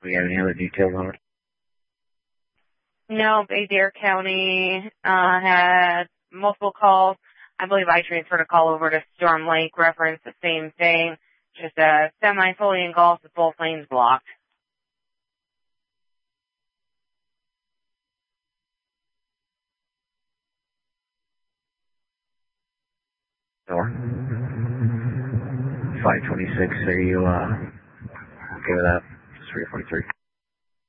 Do we have any other details on it? No, Adair County had multiple calls. I believe I transferred a call over to Storm Lake, referenced the same thing, just semi-fully engulfed with both lanes blocked. Door. 526, are you okay with that? 343.